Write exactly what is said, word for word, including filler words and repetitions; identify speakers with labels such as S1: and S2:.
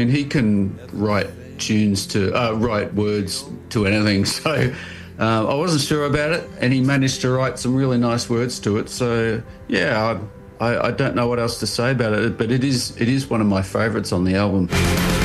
S1: And he can write tunes to, uh, write words to anything. So uh, I wasn't sure about it, and he managed to write some really nice words to it. So yeah, I, I, I don't know what else to say about it, but it is it is one of my favourites on the album.